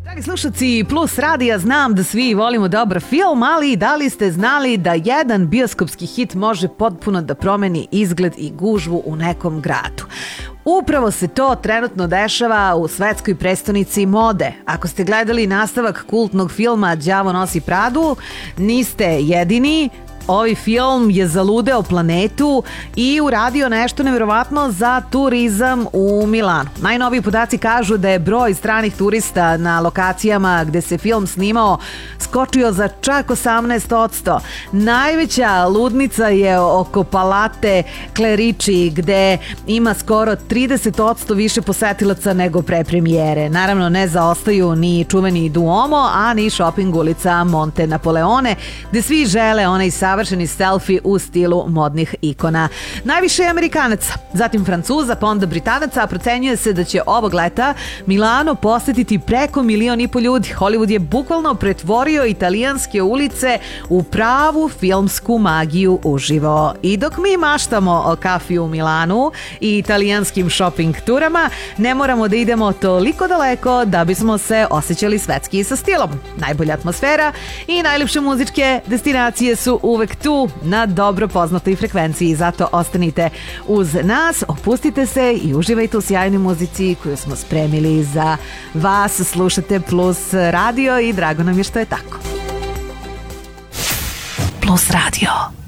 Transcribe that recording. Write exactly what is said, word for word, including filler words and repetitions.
Dragi slušaci Plus radija, znam da svi volimo dobar film, ali da li ste znali da jedan bioskopski hit može potpuno da promeni izgled i gužvu u nekom gradu? Upravo se to trenutno dešava u svetskoj prestonici mode. Ako ste gledali nastavak kultnog filma Đavo nosi Pradu, niste jedini. Ovaj film je zaludeo planetu i uradio nešto nevjerovatno za turizam u Milanu. Najnoviji podaci kažu da je broj stranih turista na lokacijama gde se film snimao skočio za čak osamnaest posto. Najveća ludnica je oko Palate Clerici, gde ima skoro trideset posto više posetilaca nego pre premijere. Naravno, ne zaostaju ni čuveni Duomo, a ni shopping ulica Monte Napoleone, gde svi žele onaj savršeni selfie u stilu modnih ikona. Najviše je Amerikanaca, zatim Francuza, pa onda Britanaca, a procenjuje se da će ovog leta Milano posetiti preko milion i po ljudi. Hollywood je bukvalno pretvorio italijanske ulice u pravu filmsku magiju uživo. I dok mi maštamo o kafi u Milanu i italijanskim shopping turama, ne moramo da idemo toliko daleko da bismo se osjećali svetski sa stilom. Najbolja atmosfera i najljepše muzičke destinacije su uvek tu na dobro poznatoj frekvenciji, zato ostanite uz nas, opustite se i uživajte u sjajnoj muzici koju smo spremili za vas. Slušate Plus radio i drago nam je što je tako. Plus radio.